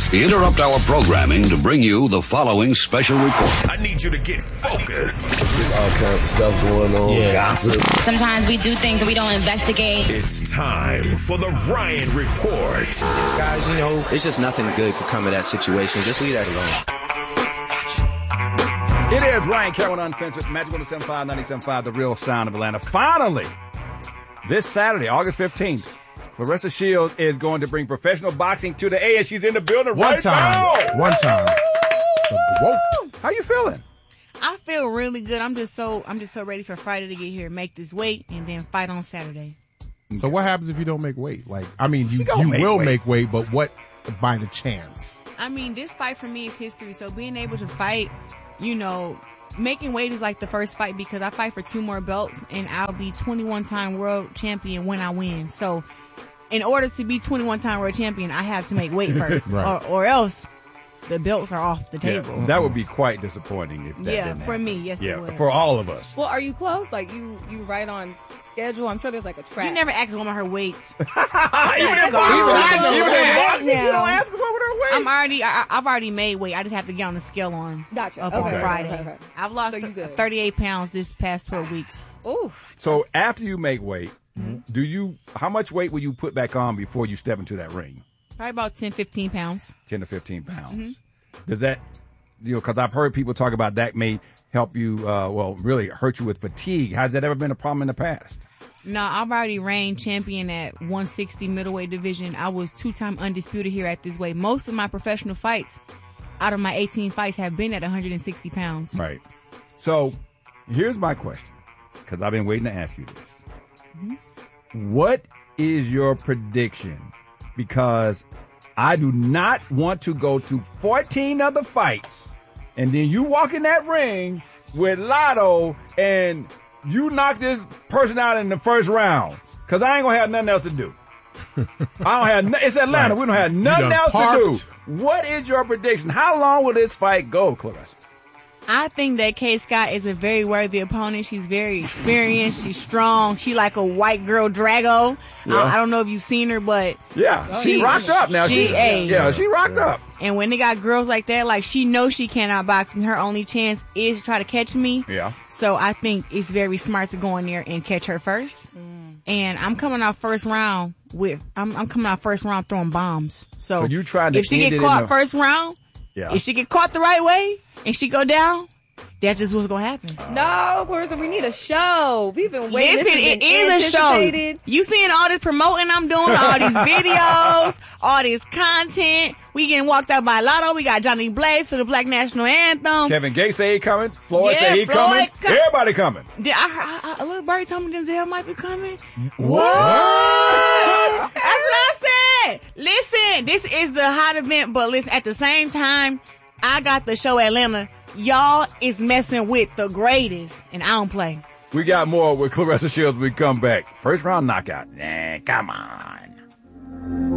We interrupt our programming to bring you the following special report. I need you to get focused. There's all kinds of stuff going on, gossip. Sometimes we do things and we don't investigate. It's time for the Ryan Report. Guys, it's just nothing good could come of that situation. Just leave that alone. It is Ryan Cameron Uncensored, Magic 107.5, 97.5, The Real Sound of Atlanta. Finally, this Saturday, August 15th, Claressa Shields is going to bring professional boxing to the A, and she's in the building right now. One time. How you feeling? I feel really good. I'm just so ready for Friday to get here, make this weight, and then fight on Saturday. So what happens if you don't make weight? You will make weight, but what by the chance? I mean, this fight for me is history. So being able to fight, making weight is like the first fight because I fight for 2 more belts, and I'll be 21-time world champion when I win. So in order to be 21-time world champion, I have to make weight first, right. or else the belts are off the table. Yeah, that would be quite disappointing if that didn't happen. For me, yes, it would. For all of us. Well, are you close? Like you right on schedule? I'm sure there's like a track. You never ask a woman her weight. Even in boxing, you don't ask a woman her weight. I've already made weight. I just have to get on the scale on. Gotcha. On Friday. Okay. I've lost 38 pounds this past 12 weeks. Oof. So after you make weight, how much weight will you put back on before you step into that ring? Probably about 10, 15 pounds. 10 to 15 pounds. Does that, because I've heard people talk about that may help you, really hurt you with fatigue. Has that ever been a problem in the past? No, I've already reigned champion at 160 middleweight division. I was 2-time undisputed here at this weight. Most of my professional fights, out of my 18 fights, have been at 160 pounds. Right. So here's my question, because I've been waiting to ask you this. What is your prediction? Because I do not want to go to 14 other fights and then you walk in that ring with Lotto and you knock this person out in the first round, because I ain't going to have nothing else to do. It's Atlanta. Right. We don't have nothing else to do. What is your prediction? How long will this fight go, Claressa? I think that Kay Scott is a very worthy opponent. She's very experienced. She's strong. She like a white girl Drago. Yeah. I don't know if you've seen her, but she rocked up now. She rocked up. And when they got girls like that, she knows she can't outbox, and her only chance is to try to catch me. Yeah. So I think it's very smart to go in there and catch her first. And I'm coming out first round throwing bombs. So you trying to if she get caught first round. Yeah. If she get caught the right way and she go down, that's just what's going to happen. No, Claressa, we need a show. We've been waiting. Listen, it is a show. You seeing all this promoting I'm doing, all these videos, all this content. We getting walked out by Lotto. We got Johnny Blaze for the Black National Anthem. Kevin Gates say he coming. Floyd say he coming. Everybody coming. A little birdie told me Denzel might be coming. What? That's what I said. Listen, this is the hot event, but listen, at the same time, I got the show Atlanta. Y'all is messing with the greatest, and I don't play. We got more with Claressa Shields when we come back. First round knockout. Come on.